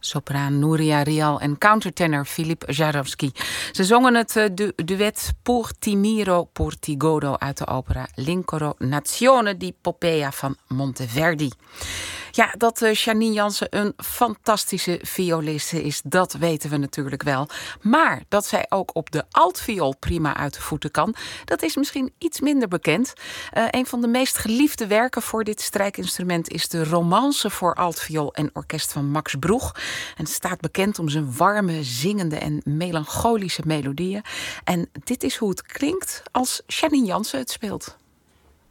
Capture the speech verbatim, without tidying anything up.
sopraan Nuria Rial en countertenor Filip Jarowski. Ze zongen het uh, du- duet Por ti miro, por ti godo uit de opera L'Incoro Nazione di Poppea van Monteverdi. Ja, dat uh, Janine Jansen een fantastische violiste is, dat weten we natuurlijk wel. Maar dat zij ook op de altviool prima uit de voeten kan, dat is misschien iets minder bekend. Uh, een van de meest geliefde werken voor dit strijkinstrument is de Romance voor altviool en orkest van Max Broeg. En staat bekend om zijn warme, zingende en melancholische melodieën. En dit is hoe het klinkt als Janine Jansen het speelt.